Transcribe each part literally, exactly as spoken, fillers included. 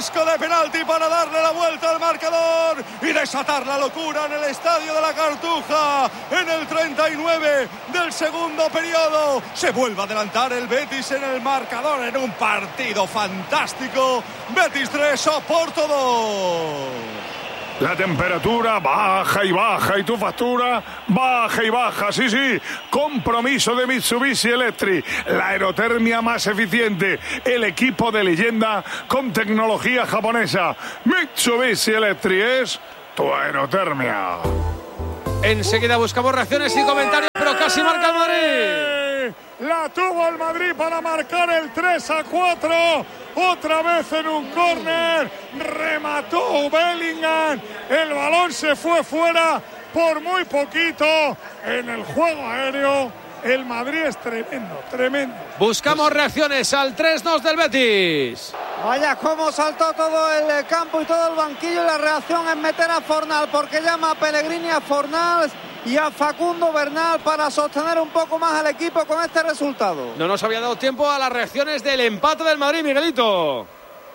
disco de penalti para darle la vuelta al marcador y desatar la locura en el estadio de la Cartuja. En el treinta y nueve del segundo periodo se vuelve a adelantar el Betis en el marcador en un partido fantástico. Betis tres, Oporto dos. La temperatura baja y baja y tu factura baja y baja. Sí, sí, compromiso de Mitsubishi Electric, la aerotermia más eficiente, el equipo de leyenda con tecnología japonesa. Mitsubishi Electric es tu aerotermia. Enseguida buscamos reacciones y comentarios, pero casi marca el Madrid. La tuvo el Madrid para marcar el tres a cuatro. Otra vez en un córner. Remató Bellingham. El balón se fue fuera por muy poquito. En el juego aéreo, el Madrid es tremendo, tremendo. Buscamos reacciones al tres dos del Betis. Vaya cómo saltó todo el campo y todo el banquillo, y la reacción es meter a Fornal, porque llama a Pellegrini, a Fornal y a Facundo Bernal para sostener un poco más al equipo con este resultado. No nos había dado tiempo a las reacciones del empate del Madrid, Miguelito.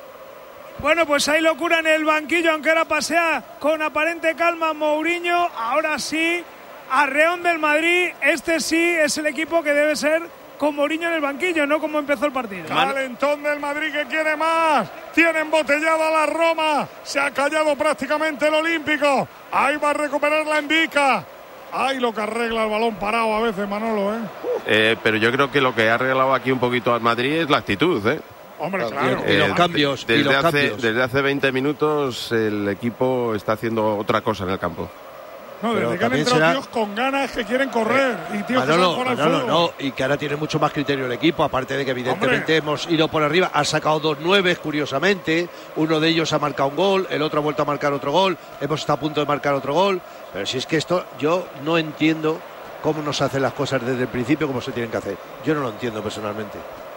Bueno, pues hay locura en el banquillo, aunque ahora pasea con aparente calma Mourinho. Ahora sí, arreón del Madrid. Este sí es el equipo que debe ser con Mourinho en el banquillo, no como empezó el partido. Calentón del Madrid que quiere más. Tiene embotellada la Roma. Se ha callado prácticamente el Olímpico. Ahí va a recuperar la Endica. Ay, lo que arregla el balón parado a veces, Manolo, ¿eh? eh pero yo creo que lo que ha arreglado aquí un poquito al Madrid es la actitud, ¿eh? Hombre, claro. Y, y los eh, cambios. Desde, y los hace, cambios. desde hace veinte minutos el equipo está haciendo otra cosa en el campo. No, desde que han entrado será... tíos con ganas que quieren correr. Eh, y tíos Manolo, que son Manolo, el no, y que ahora tiene mucho más criterio el equipo, aparte de que evidentemente Hombre. hemos ido por arriba. Ha sacado dos nueves, curiosamente. Uno de ellos ha marcado un gol, el otro ha vuelto a marcar otro gol. Hemos estado a punto de marcar otro gol. Pero si es que esto, yo no entiendo cómo nos hacen las cosas desde el principio, cómo se tienen que hacer. Yo no lo entiendo personalmente.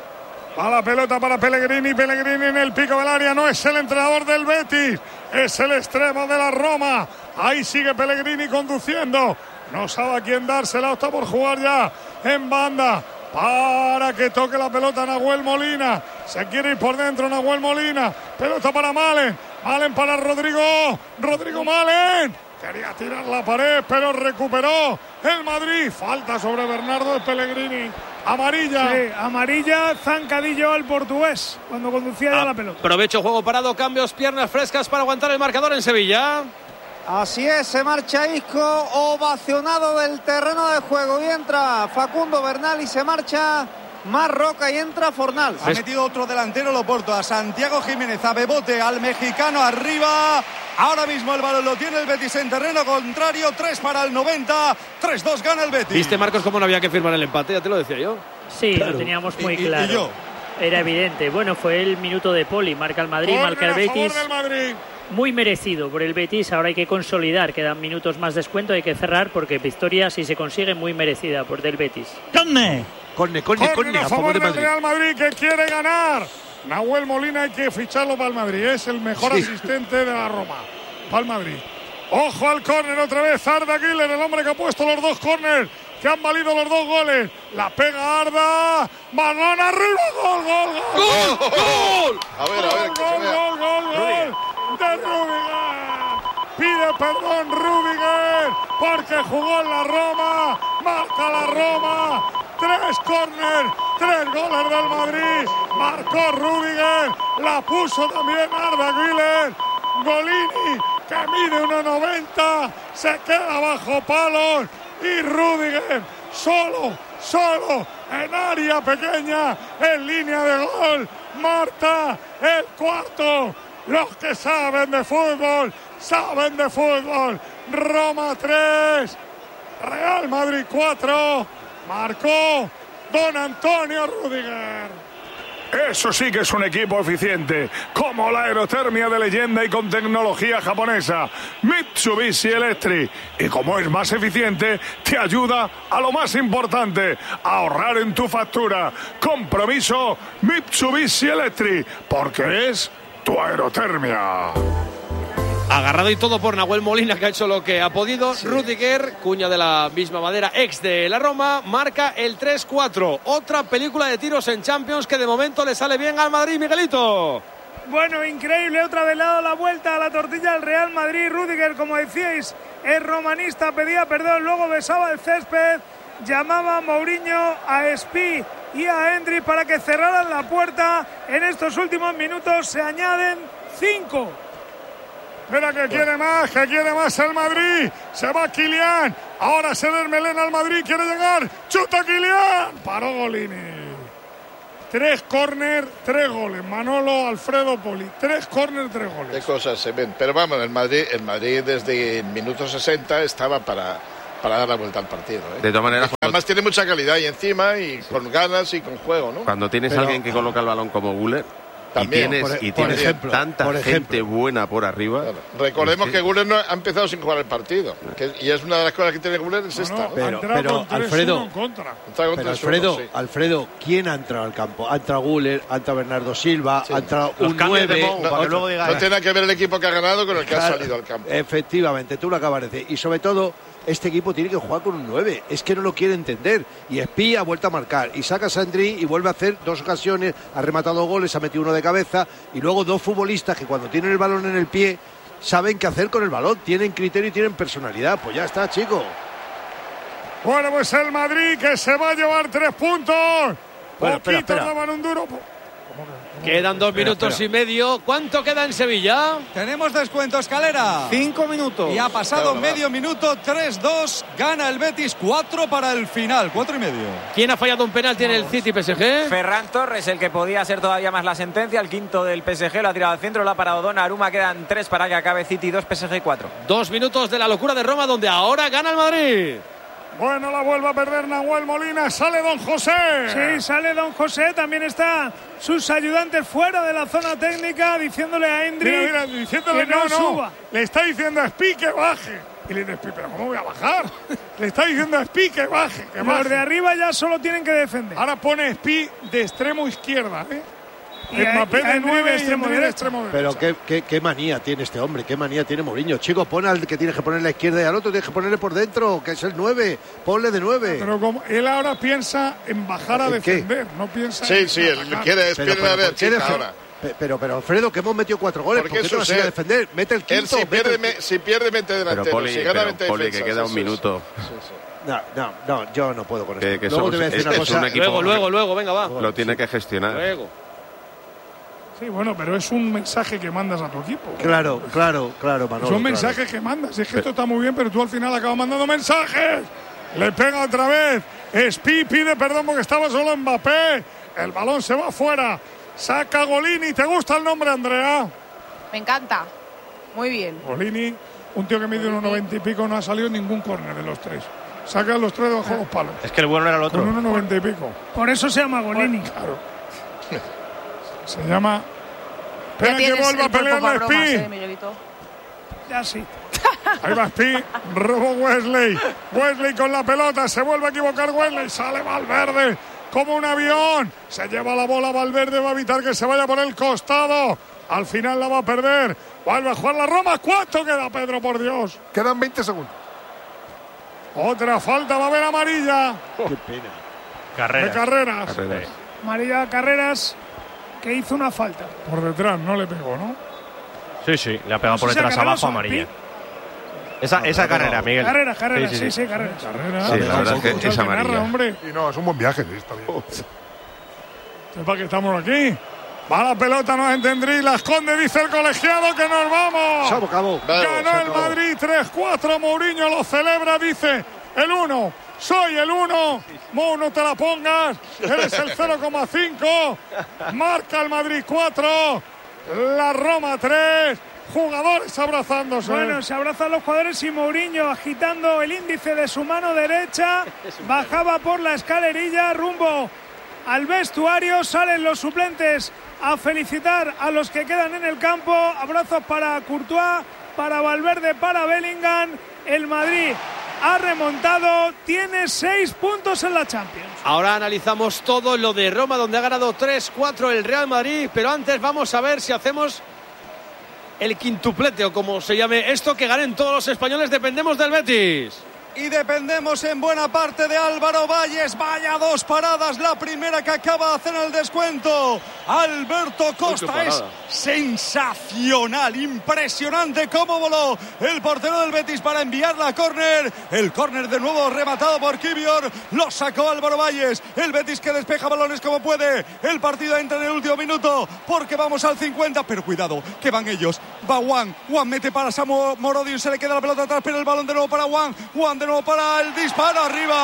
A la pelota para Pellegrini, Pellegrini en el pico del área, no es el entrenador del Betis, es el extremo de la Roma. Ahí sigue Pellegrini conduciendo, no sabe a quién dársela, está por jugar ya en banda para que toque la pelota Nahuel Molina. Se quiere ir por dentro Nahuel Molina, pelota para Malen, Malen para Rodrigo, Rodrigo Malen. Quería tirar la pared, pero recuperó el Madrid. Falta sobre Bernardo de Pellegrini. Amarilla. Sí, amarilla, zancadillo al portugués cuando conducía ya ah, la pelota. Aprovecho, juego parado, cambios, piernas frescas para aguantar el marcador en Sevilla. Así es, se marcha Isco, ovacionado del terreno de juego, y entra Facundo Bernal y se marcha Marroca y entra Fornal. Ha metido otro delantero, el Oporto, a Santiago Jiménez, a Bebote, al mexicano arriba. Ahora mismo el balón lo tiene el Betis en terreno contrario, tres para el noventa, tres dos gana el Betis. ¿Viste, Marcos, cómo no había que firmar el empate? Ya te lo decía yo. Sí, claro. Lo teníamos muy y, claro. Y yo. Era evidente. Bueno, fue el minuto de Poli, marca el Madrid, Corner marca el Betis. Madrid. Muy merecido por el Betis, ahora hay que consolidar, quedan minutos más descuento, hay que cerrar porque victoria si se consigue muy merecida por del Betis. ¡Conne! Corne, corne, corne, a favor del Real Madrid que quiere ganar. Nahuel Molina hay que ficharlo para el Madrid, es el mejor sí. asistente de la Roma. Para el Madrid. Ojo al córner otra vez, Arda Güler, el hombre que ha puesto los dos córners, que han valido los dos goles. La pega Arda, balón arriba, gol, gol, gol. ¡Gol! ¡Gol! A ver, a ver, gol, gol, gol, gol, gol de Rüdiger. Pide perdón Rüdiger porque jugó en la Roma, marca la Roma. Tres córner, tres goles del Madrid. Marcó Rüdiger, la puso también Arda Güler. Golini, que mide uno noventa, se queda bajo palos. Y Rüdiger, solo, solo, en área pequeña, en línea de gol. Marta, el cuarto. Los que saben de fútbol, saben de fútbol. Roma tres, Real Madrid cuatro. Marcó don Antonio Rüdiger. Eso sí que es un equipo eficiente, como la aerotermia de leyenda y con tecnología japonesa, Mitsubishi Electric. Y como es más eficiente, te ayuda a lo más importante, a ahorrar en tu factura. Compromiso Mitsubishi Electric, porque es tu aerotermia. Agarrado y todo por Nahuel Molina, que ha hecho lo que ha podido. Sí. Rüdiger, cuña de la misma madera, ex de la Roma, marca el tres cuatro. Otra película de tiros en Champions que de momento le sale bien al Madrid, Miguelito. Bueno, increíble, otra vez le ha dado la vuelta a la tortilla al Real Madrid. Rüdiger, como decíais, es romanista, pedía perdón, luego besaba el césped, llamaba a Mourinho, a Espí y a Endrick para que cerraran la puerta. En estos últimos minutos se añaden cinco. Espera, que quiere más, que quiere más el Madrid. Se va Kylian. Ahora se desmelena al Madrid, quiere llegar. ¡Chuta Kylian! Paró Golini. Tres córner, tres goles. Manolo, Alfredo, Poli. Tres córner, tres goles. Qué cosas se ven. Pero vamos, el Madrid, el Madrid desde el minuto sesenta estaba para, para dar la vuelta al partido, ¿eh? De todas maneras, cuando... además tiene mucha calidad ahí encima y sí, con ganas y con juego, ¿no? Cuando tienes Pero... a alguien que coloca el balón como Güler, también, y tienes, por, y por tienes ejemplo, tanta por gente buena por arriba. Claro. Recordemos es que... que Güler no ha empezado sin jugar el partido. Que, y es una de las cosas que tiene Güler es no, esta. No, ¿no? Pero, pero Alfredo, pero Alfredo, sí. Alfredo, ¿quién ha entrado al campo? Ha entrado Güler, ha entrado Bernardo Silva, sí. ha entrado Los un nueve. No, no, no, no tiene que ver el equipo que ha ganado con el que claro, ha salido al campo. Efectivamente, tú lo acabas de decir. Y sobre todo, este equipo tiene que jugar con un nueve. Es que no lo quiere entender. Y Espí ha vuelto a marcar. Y saca a Sandri y vuelve a hacer dos ocasiones. Ha rematado goles, ha metido uno de cabeza. Y luego dos futbolistas que cuando tienen el balón en el pie saben qué hacer con el balón. Tienen criterio y tienen personalidad. Pues ya está, chico. Bueno, pues el Madrid que se va a llevar tres puntos. Bueno, espera, espera. Daban un duro. Quedan dos espera, minutos espera. y medio. ¿Cuánto queda en Sevilla? Tenemos descuento, Escalera. Cinco minutos. Y ha pasado claro, medio minuto, tres dos. Gana el Betis, cuatro para el final, cuatro y medio. ¿Quién ha fallado un penalti en el City P S G? Ferran Torres, el que podía ser todavía más la sentencia. El quinto del P S G lo ha tirado al centro, lo ha parado Donnarumma. Quedan tres para que acabe City, dos P S G, cuatro. Dos minutos de la locura de Roma, donde ahora gana el Madrid. Bueno, la vuelve a perder Nahuel Molina. Sale Don José. Sí, sale Don José. También está sus ayudantes fuera de la zona técnica diciéndole a Endrick mira, mira, diciéndole, que no, no, no suba. Le está diciendo a Espí que baje. Y le dice Espí, pero ¿cómo voy a bajar? Le está diciendo a Espí que baje, que baje. Los de arriba ya solo tienen que defender. Ahora pone Espí de extremo izquierda, ¿eh? Y Mbappé de nueve y extremo de derecho. extremo derecho. Pero qué, qué, qué manía tiene este hombre, qué manía tiene Mourinho. Chico, pon al que tienes que poner a la izquierda y al otro tienes que ponerle por dentro, que es el nueve. Ponle de nueve. Pero como él ahora piensa en bajar a defender, no piensa sí, en sí, él quiere es pero, pierna pero, derecha deje... ahora. Pero, pero Alfredo, que hemos metido cuatro goles, porque ¿por qué no vas a defender? Mete el quinto. Él si pierde, el... me, si pierde mete delantero, pero Poli, si gana pero, mete Poli, defensa, que queda sí, un sí, minuto. Sí, sí. No, no, no, yo no puedo con que, eso. que Luego somos, te voy a decir es, una es cosa. un equipo Luego, luego, luego, venga, va. Lo tiene que gestionar. Luego. Sí, bueno, pero es un mensaje que mandas a tu equipo. Claro, claro, claro, Manolo. Son claro. mensajes que mandas. Es que esto está muy bien, pero tú al final acabas mandando mensajes. Le pega otra vez. Espí pide perdón porque estaba solo Mbappé. El balón se va afuera. Saca Golini. ¿Te gusta el nombre, Andrea? Me encanta. Muy bien. Golini, un tío que mide unos noventa y pico, no ha salido en ningún córner de los tres. Saca los tres debajo de los palos. Es que el bueno era el otro. Con unos noventa y pico. Por eso se llama Golini. Bueno, claro. Se llama... Espera que vuelva a pelear la Espí. ¿eh, Miguelito? Ya sí. Ahí va Espí, robo Wesley. Wesley con la pelota, se vuelve a equivocar Wesley. Sale Valverde como un avión. Se lleva la bola Valverde, va a evitar que se vaya por el costado. Al final la va a perder. Vuelve a jugar la Roma. ¿Cuánto queda, Pedro, por Dios? Quedan veinte segundos. Otra falta, va a haber amarilla. Qué pena. Carreras. De Carreras. Carreras. María Carreras, que hizo una falta. Por detrás, no le pegó, ¿no? Sí, sí, le ha pegado No por sé si detrás a Carreras abajo o a amarilla. Pi. Esa, esa carrera, Miguel. Carreras, carreras, Sí, sí, sí, sí, sí. carreras. Carreras. Sí, la verdad es que es Escucha, amarilla. narra, hombre. Y no, es un buen viaje, sí, está bien. ¿Para qué estamos aquí? Va la pelota, no entendrí. La esconde, dice el colegiado que nos vamos. Se acabó. Ganó el Madrid tres cuatro. Mourinho lo celebra, dice el uno. Soy el uno. Mou, no te la pongas. Eres el cero coma cinco. Marca el Madrid cuatro. La Roma tres. Jugadores abrazándose. Bueno, se abrazan los jugadores y Mourinho agitando el índice de su mano derecha. Bajaba por la escalerilla rumbo al vestuario. Salen los suplentes a felicitar a los que quedan en el campo. Abrazos para Courtois, para Valverde, para Bellingham. El Madrid ha remontado, tiene seis puntos en la Champions. Ahora analizamos todo lo de Roma, donde ha ganado tres cuatro el Real Madrid. Pero antes vamos a ver si hacemos el quintuplete o como se llame esto, que ganen todos los españoles. Dependemos del Betis. y dependemos en buena parte de Álvaro Valles. Vaya dos paradas, la primera que acaba de hacer el descuento Alberto Costa. Es sensacional, impresionante cómo voló el portero del Betis para enviarla a córner. El córner de nuevo rematado por Kivior, lo sacó Álvaro Valles. El Betis que despeja balones como puede. El partido entra en el último minuto porque vamos al cincuenta, pero cuidado que van ellos. Va Juan, Juan mete para Samu Morodiu, se le queda la pelota atrás, pero el balón de nuevo para Juan, Juan de nuevo para el disparo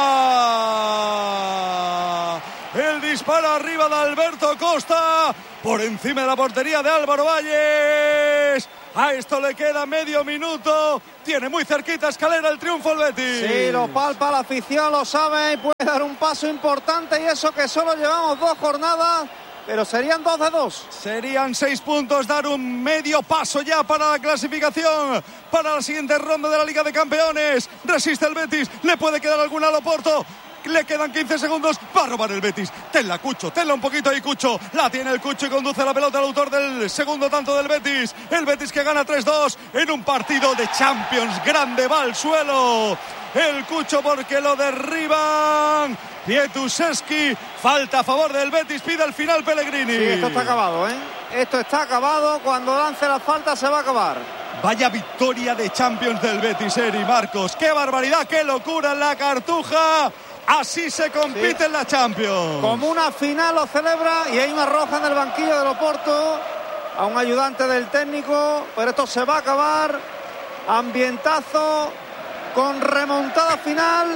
arriba. El disparo arriba de Alberto Costa por encima de la portería de Álvaro Valles. A esto le queda medio minuto. Tiene muy cerquita Escalera el triunfo el Betis. Sí, lo palpa la afición, lo sabe, y puede dar un paso importante, y eso que solo llevamos dos jornadas, pero serían dos de dos. Serían seis puntos, dar un medio paso ya para la clasificación, para la siguiente ronda de la Liga de Campeones. Resiste el Betis, le puede quedar alguna al Oporto. Le quedan quince segundos, va a robar el Betis. Tenla, Cucho, tenla un poquito ahí, Cucho. La tiene el Cucho y conduce la pelota al autor del segundo tanto del Betis. El Betis que gana tres dos en un partido de Champions. Grande, va al suelo el Cucho porque lo derriban. Pietuszewski, falta a favor del Betis, pide al final Pellegrini. Sí, esto está acabado, ¿eh? Esto está acabado, cuando lance la falta se va a acabar. Vaya victoria de Champions del Betis, Eri Marcos. ¡Qué barbaridad, qué locura en la Cartuja! Así se compite sí. en la Champions. Como una final lo celebra, y hay una roja en el banquillo del Oporto a un ayudante del técnico, pero esto se va a acabar. Ambientazo con remontada final.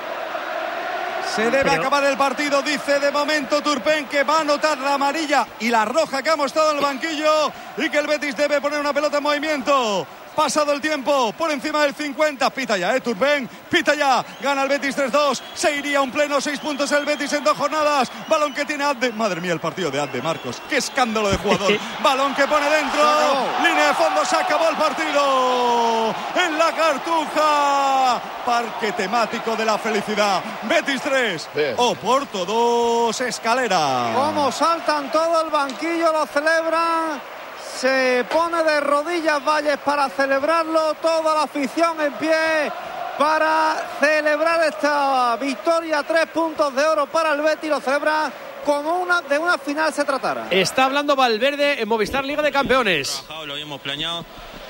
Se debe Pero... acabar el partido, dice de momento Turpin, que va a anotar la amarilla y la roja que ha mostrado en el banquillo, y que el Betis debe poner una pelota en movimiento. Pasado el tiempo, por encima del cincuenta, pita ya, eh, Turpin, pita ya, gana el Betis tres dos, se iría un pleno, seis puntos el Betis en dos jornadas, balón que tiene Adde, madre mía el partido de Adde Marcos, qué escándalo de jugador, balón que pone dentro, línea de fondo, se acabó el partido, en la Cartuja, parque temático de la felicidad, Betis tres, Oporto dos, Escalera. Como saltan todo el banquillo, lo celebran. Se pone de rodillas Valles para celebrarlo, toda la afición en pie para celebrar esta victoria, tres puntos de oro para el Betis, lo celebra como una de una final se tratara. Está hablando Valverde en Movistar Liga de Campeones. Trabajado, lo habíamos planeado,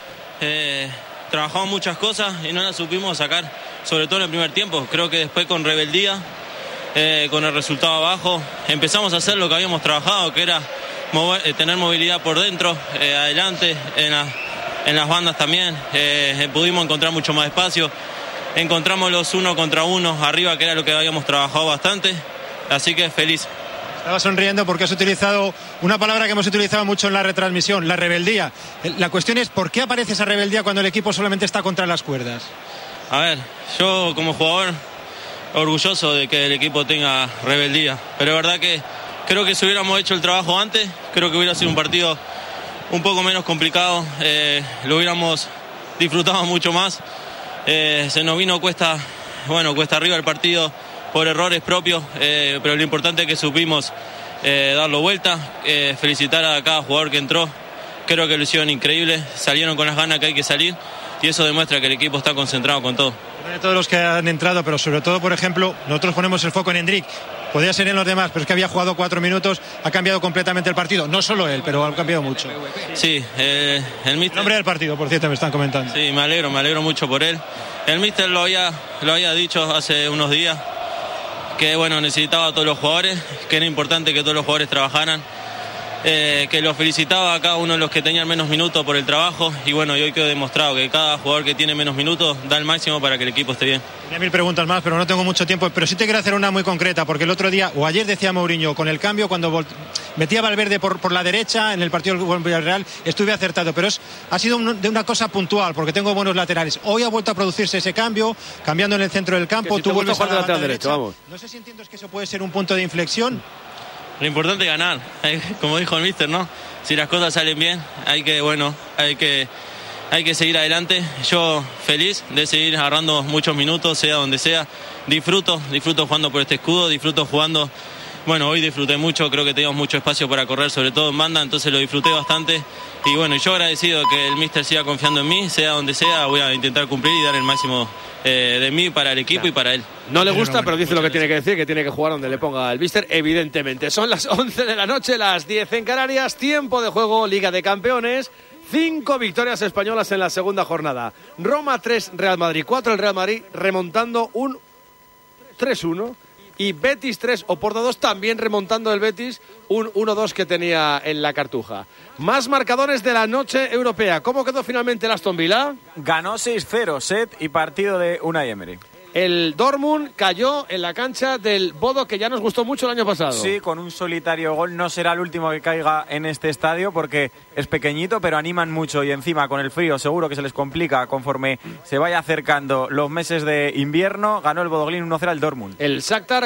eh, trabajamos muchas cosas y no las supimos sacar, sobre todo en el primer tiempo. Creo que después con rebeldía, eh, con el resultado abajo, empezamos a hacer lo que habíamos trabajado, que era Mover, tener movilidad por dentro, eh, adelante, en, la, en las bandas también, eh, pudimos encontrar mucho más espacio, encontramos los uno contra uno arriba, que era lo que habíamos trabajado bastante, así que feliz. Estaba sonriendo porque has utilizado una palabra que hemos utilizado mucho en la retransmisión, la rebeldía. La cuestión es, ¿por qué aparece esa rebeldía cuando el equipo solamente está contra las cuerdas? A ver, yo como jugador orgulloso de que el equipo tenga rebeldía, pero es verdad que creo que si hubiéramos hecho el trabajo antes, creo que hubiera sido un partido un poco menos complicado, eh, lo hubiéramos disfrutado mucho más. Eh, se nos vino cuesta, bueno, cuesta arriba el partido por errores propios, eh, pero lo importante es que supimos eh, darlo vuelta, eh, felicitar a cada jugador que entró, creo que lo hicieron increíble, salieron con las ganas que hay que salir y eso demuestra que el equipo está concentrado con todo. De todos los que han entrado, pero sobre todo, por ejemplo, nosotros ponemos el foco en Endrick. Podría ser en los demás, pero es que había jugado cuatro minutos, ha cambiado completamente el partido. No solo él, pero ha cambiado mucho. Sí, eh, el míster... El nombre del partido, por cierto, me están comentando. Sí, me alegro, me alegro mucho por él. El míster lo había, lo había dicho hace unos días, que bueno, necesitaba a todos los jugadores, que era importante que todos los jugadores trabajaran. Eh, que lo felicitaba a cada uno de los que tenían menos minutos por el trabajo y bueno, y hoy quedó demostrado que cada jugador que tiene menos minutos da el máximo para que el equipo esté bien. Tenía mil preguntas más, pero no tengo mucho tiempo, pero sí te quiero hacer una muy concreta, porque el otro día, o ayer decía Mourinho, con el cambio, cuando vol- metía a Valverde por, por la derecha en el partido del Villarreal, estuve acertado, pero es, ha sido un, de una cosa puntual, porque tengo buenos laterales. Hoy ha vuelto a producirse ese cambio, cambiando en el centro del campo, si tú vuelves a la lateral derecha. derecho, vamos. No sé si entiendes que eso puede ser un punto de inflexión. Lo importante es ganar, como dijo el míster, ¿no? Si las cosas salen bien, hay que, bueno, hay que, hay que seguir adelante. Yo feliz de seguir agarrando muchos minutos, sea donde sea. Disfruto, disfruto jugando por este escudo, disfruto jugando bueno, hoy disfruté mucho, creo que teníamos mucho espacio para correr, sobre todo en banda, entonces lo disfruté bastante. Y bueno, yo agradecido que el míster siga confiando en mí, sea donde sea, voy a intentar cumplir y dar el máximo eh, de mí para el equipo claro. y para él. No le gusta, pero dice lo que tiene que decir, que tiene que jugar donde le ponga el míster, evidentemente. Son las once de la noche, las diez en Canarias, tiempo de juego, Liga de Campeones. Cinco victorias españolas en la segunda jornada. Roma tres, Real Madrid cuatro, el Real Madrid remontando un tres uno. Y Betis tres, Oporto dos, también remontando el Betis un uno dos que tenía en la Cartuja. Más marcadores de la noche europea. ¿Cómo quedó finalmente el Aston Villa? Ganó seis cero, set y partido de Unai Emery. El Dortmund cayó en la cancha del Bodo, que ya nos gustó mucho el año pasado. Sí, con un solitario gol. No será el último que caiga en este estadio porque es pequeñito, pero animan mucho y encima con el frío seguro que se les complica conforme se vaya acercando los meses de invierno. Ganó el Bodo Glimt uno cero al Dortmund. El Shakhtar